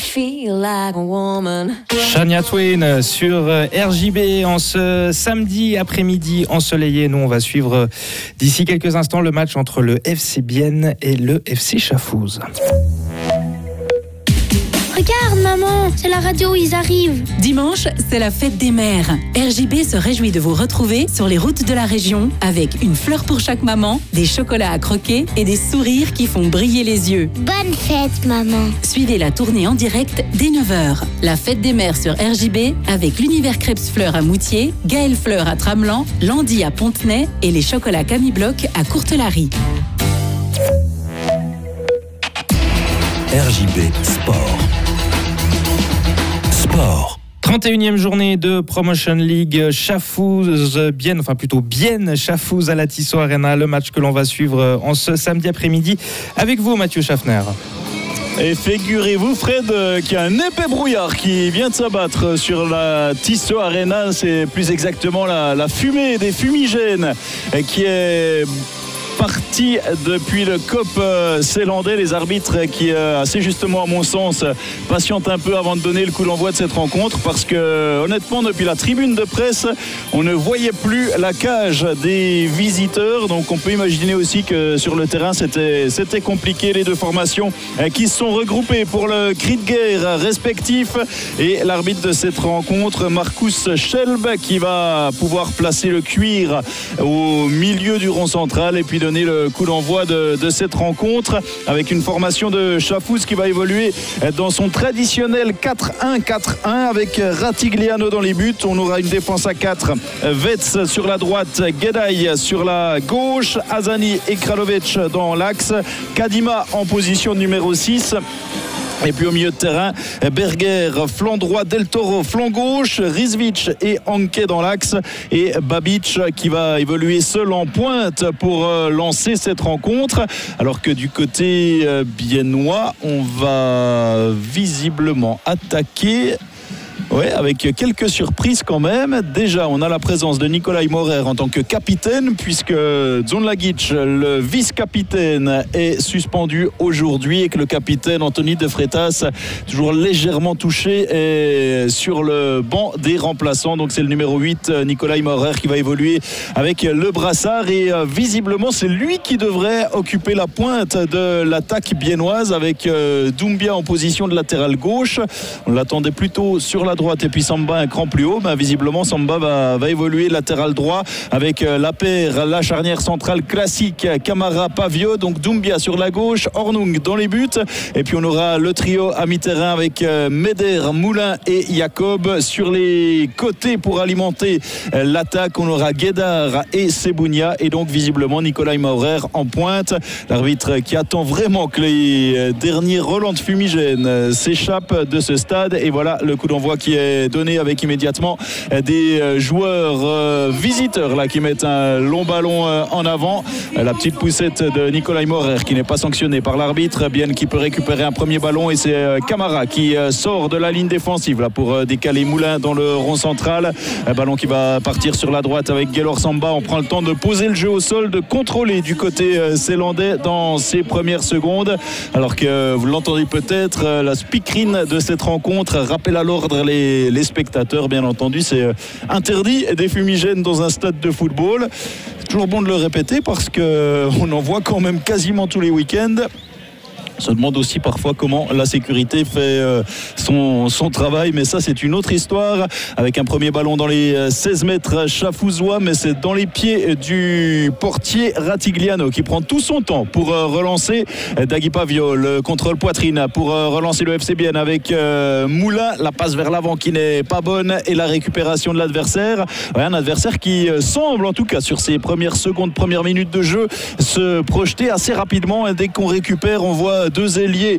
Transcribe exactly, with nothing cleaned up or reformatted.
feel like a woman. Shania Twain sur R J B en ce samedi après-midi ensoleillé. Nous, on va suivre d'ici quelques instants le match entre le F C Bienne et le F C Schaffhouse. Regarde maman, c'est la radio où ils arrivent. Dimanche, c'est la fête des mères. R J B se réjouit de vous retrouver sur les routes de la région avec une fleur pour chaque maman, des chocolats à croquer et des sourires qui font briller les yeux. Bonne fête maman. Suivez la tournée en direct dès neuf heures. La fête des mères sur R J B avec l'univers Crêpes Fleurs à Moutier, Gaël Fleur à Tramelan, Landy à Pontenay et les chocolats Camille Bloch à Courtelary. R J B Sport. Sport. trente et unième journée de Promotion League Schaffhouse, Bienne, enfin plutôt Bienne, Schaffhouse à la Tissot Arena. Le match que l'on va suivre en ce samedi après-midi avec vous, Mathieu Schaffner. Et figurez-vous, Fred, qu'il y a un épais brouillard qui vient de s'abattre sur la Tissot Arena. C'est plus exactement la, la fumée des fumigènes qui est parti depuis le C O P zélandais. Les arbitres qui, assez justement à mon sens, patientent un peu avant de donner le coup d'envoi de cette rencontre, parce que honnêtement, depuis la tribune de presse, on ne voyait plus la cage des visiteurs. Donc on peut imaginer aussi que sur le terrain c'était, c'était compliqué. Les deux formations qui se sont regroupées pour le cri de guerre respectif, et l'arbitre de cette rencontre, Marcus Schelb, qui va pouvoir placer le cuir au milieu du rond central et puis donner le coup d'envoi de, de cette rencontre avec une formation de Schaffhouse qui va évoluer dans son traditionnel quatre un quatre un avec Ratigliano dans les buts. On aura une défense à quatre, Vetz sur la droite, Guedaï sur la gauche, Azani et Kralovic dans l'axe, Kadima en position numéro six. Et puis au milieu de terrain, Berger, flanc droit, Del Toro, flanc gauche, Rizvic et Anke dans l'axe, et Babic qui va évoluer seul en pointe pour lancer cette rencontre. Alors que du côté biennois, on va visiblement attaquer. Oui, avec quelques surprises quand même. Déjà, on a la présence de Nikolai Maurer en tant que capitaine, puisque Zonlagic, le vice-capitaine, est suspendu aujourd'hui et que le capitaine Anthony De Freitas, toujours légèrement touché, est sur le banc des remplaçants. Donc c'est le numéro huit, Nikolai Maurer, qui va évoluer avec le brassard, et visiblement c'est lui qui devrait occuper la pointe de l'attaque biennoise avec Doumbia en position de latéral gauche. On l'attendait plutôt sur la droite et puis Samba un cran plus haut, mais visiblement Samba va, va évoluer latéral droit avec la paire, la charnière centrale classique, Camara, Pavio, donc Doumbia sur la gauche, Hornung dans les buts, et puis on aura le trio à mi-terrain avec Meder, Moulin et Jacob sur les côtés pour alimenter l'attaque. On aura Guédard et Sebounia, et donc visiblement Nikolai Maurer en pointe. L'arbitre qui attend vraiment que les derniers relents de fumigène s'échappent de ce stade, et voilà le coup d'envoi qui est donné avec immédiatement des joueurs visiteurs là qui mettent un long ballon en avant. La petite poussette de Nikolai Maurer qui n'est pas sanctionnée par l'arbitre, bien qui peut récupérer un premier ballon, et c'est Camara qui sort de la ligne défensive là pour décaler Moulin dans le rond central. Un ballon qui va partir sur la droite avec Gaylor Samba. On prend le temps de poser le jeu au sol, de contrôler du côté zélandais dans ces premières secondes, alors que vous l'entendez peut-être, la speakerine de cette rencontre rappelle à l'ordre les Les, les spectateurs, bien entendu. C'est interdit des fumigènes dans un stade de football. C'est toujours bon de le répéter parce qu'on en voit quand même quasiment tous les week-ends. On se demande aussi parfois comment la sécurité fait son, son travail, mais ça c'est une autre histoire. Avec un premier ballon dans les seize mètres schaffhousois, mais c'est dans les pieds du portier Ratigliano qui prend tout son temps pour relancer. Dagui Pavio, le contrôle poitrine pour relancer le F C Bienne avec Moulin, la passe vers l'avant qui n'est pas bonne et la récupération de l'adversaire. Ouais, un adversaire qui semble, en tout cas sur ses premières secondes, premières minutes de jeu, se projeter assez rapidement. Dès qu'on récupère, on voit deux ailiers